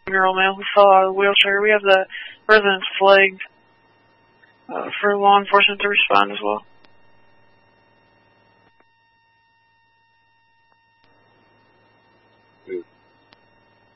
year-old male who fell out of the wheelchair. We have the resident's flag for law enforcement to respond as well.